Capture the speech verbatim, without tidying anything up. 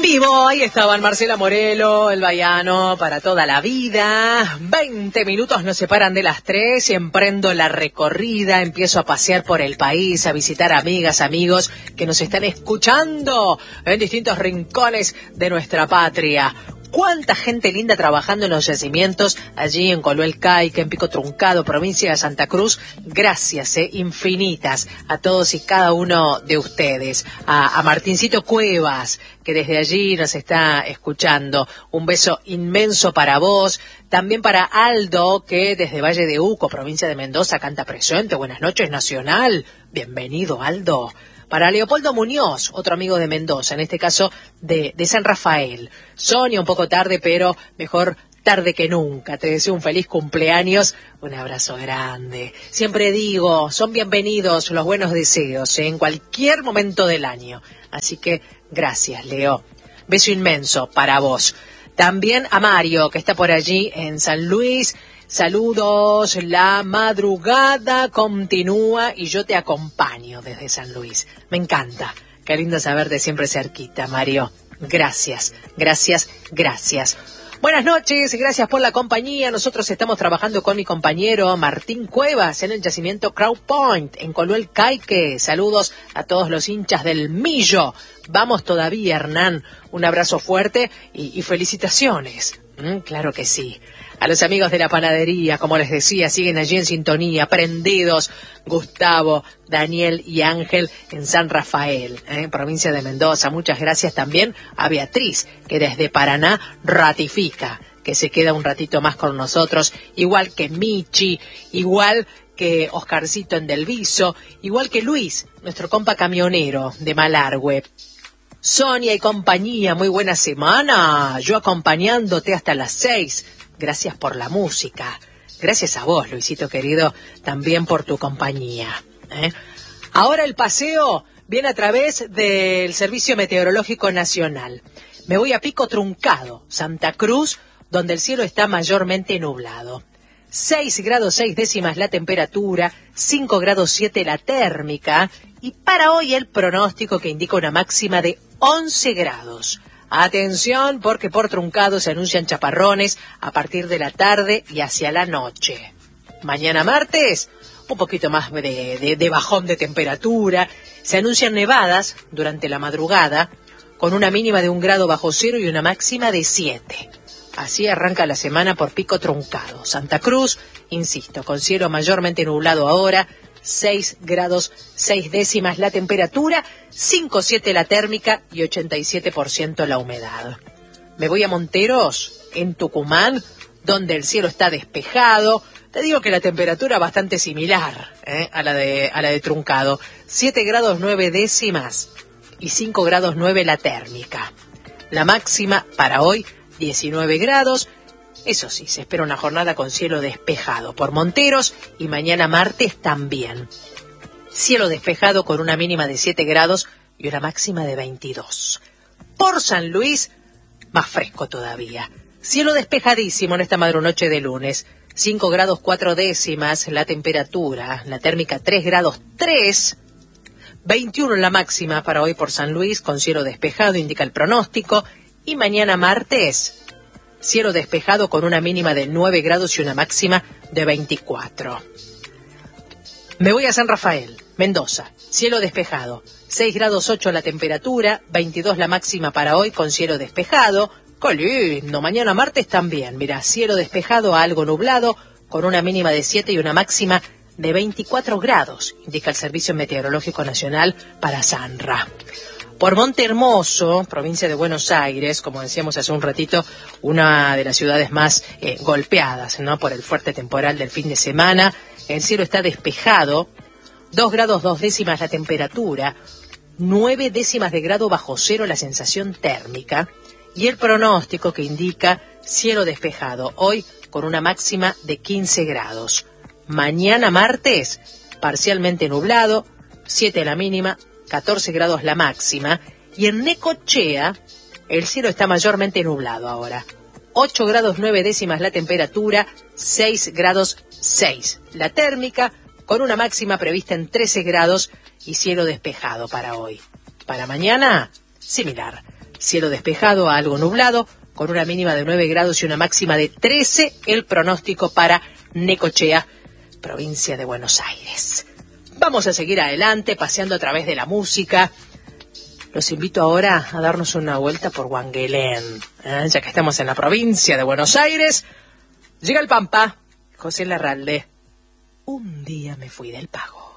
vivo, ahí estaban Marcela Morelo, El Baiano, para toda la vida. Veinte minutos nos separan de las tres y emprendo la recorrida. Empiezo a pasear por el país, a visitar amigas, amigos que nos están escuchando en distintos rincones de nuestra patria. Cuánta gente linda trabajando en los yacimientos allí en Coluel Caique, en Pico Truncado, provincia de Santa Cruz. Gracias, eh, infinitas a todos y cada uno de ustedes. A, a Martincito Cuevas, que desde allí nos está escuchando. Un beso inmenso para vos. También para Aldo, que desde Valle de Uco, provincia de Mendoza, canta presente. Buenas noches, Nacional. Bienvenido, Aldo. Para Leopoldo Muñoz, otro amigo de Mendoza, en este caso de, de San Rafael. Sonia, un poco tarde, pero mejor tarde que nunca. Te deseo un feliz cumpleaños, un abrazo grande. Siempre digo, son bienvenidos los buenos deseos, ¿eh? En cualquier momento del año. Así que gracias, Leo. Beso inmenso para vos. También a Mario, que está por allí en San Luis. Saludos, la madrugada continúa y yo te acompaño desde San Luis. Me encanta. Qué lindo saberte siempre cerquita, Mario. Gracias, gracias, gracias. Buenas noches, gracias por la compañía. Nosotros estamos trabajando con mi compañero Martín Cuevas en el yacimiento Crown Point, en Coluel Caique. Saludos a todos los hinchas del Millo. Vamos todavía, Hernán. Un abrazo fuerte y, y felicitaciones. Mm, claro que sí. A los amigos de la panadería, como les decía, siguen allí en sintonía, prendidos. Gustavo, Daniel y Ángel en San Rafael, ¿eh? Provincia de Mendoza. Muchas gracias también a Beatriz, que desde Paraná ratifica que se queda un ratito más con nosotros, igual que Michi, igual que Oscarcito en Delviso, igual que Luis, nuestro compa camionero de Malargüe. Sonia y compañía, muy buena semana. Yo acompañándote hasta las seis. Gracias por la música. Gracias a vos, Luisito querido, también por tu compañía, ¿eh? Ahora el paseo viene a través del Servicio Meteorológico Nacional. Me voy a Pico Truncado, Santa Cruz, donde el cielo está mayormente nublado. seis grados seis décimas la temperatura, cinco grados siete la térmica, y para hoy el pronóstico que indica una máxima de once grados. Atención, porque por Truncado se anuncian chaparrones a partir de la tarde y hacia la noche. Mañana martes, un poquito más de, de, de bajón de temperatura. Se anuncian nevadas durante la madrugada, con una mínima de un grado bajo cero y una máxima de siete. Así arranca la semana por Pico Truncado. Santa Cruz, insisto, con cielo mayormente nublado ahora, seis grados seis décimas la temperatura, cinco coma siete la térmica y ochenta y siete por ciento la humedad. Me voy a Monteros, en Tucumán, donde el cielo está despejado. Te digo que la temperatura bastante similar, ¿eh? a la de a la de Truncado. siete grados nueve décimas y cinco grados nueve la térmica. La máxima para hoy, diecinueve grados. Eso sí, se espera una jornada con cielo despejado por Monteros y mañana martes también. Cielo despejado con una mínima de siete grados y una máxima de veintidós. Por San Luis, más fresco todavía. Cielo despejadísimo en esta madrunoche de lunes. cinco grados cuatro décimas la temperatura, la térmica tres grados tres. veintiuno la máxima para hoy por San Luis con cielo despejado, indica el pronóstico. Y mañana martes, cielo despejado con una mínima de nueve grados y una máxima de veinticuatro. Me voy a San Rafael, Mendoza. Cielo despejado. seis grados ocho la temperatura, veintidós la máxima para hoy con cielo despejado. ¡Qué lindo! Mañana martes también. Mira, cielo despejado a algo nublado con una mínima de siete y una máxima de veinticuatro grados, indica el Servicio Meteorológico Nacional para Sanra. Por Monte Hermoso, provincia de Buenos Aires, como decíamos hace un ratito, una de las ciudades más eh, golpeadas, ¿no?, por el fuerte temporal del fin de semana. El cielo está despejado, dos grados dos décimas la temperatura, nueve décimas de grado bajo cero la sensación térmica, y el pronóstico que indica cielo despejado, hoy con una máxima de quince grados. Mañana martes, parcialmente nublado, siete la mínima, catorce grados la máxima, y en Necochea el cielo está mayormente nublado ahora. ocho grados nueve décimas la temperatura, seis grados seis la térmica, con una máxima prevista en trece grados y cielo despejado para hoy. Para mañana, similar. cielo despejado a algo nublado, con una mínima de nueve grados y una máxima de trece, el pronóstico para Necochea, provincia de Buenos Aires. Vamos a seguir adelante, paseando a través de la música. Los invito ahora a darnos una vuelta por Wangelén, ¿eh? Ya que estamos en la provincia de Buenos Aires. Llega el Pampa, José Larralde. Un día me fui del pago.